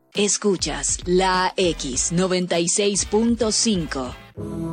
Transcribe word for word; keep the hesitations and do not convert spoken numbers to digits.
Escuchas la X noventa y seis punto cinco.